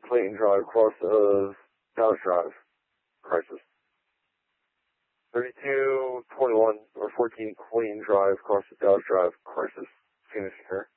Clayton Drive, across of Dallas Drive, crisis. 3221 or 14 Clayton Drive, across of Dallas Drive, crisis. Phoenix here.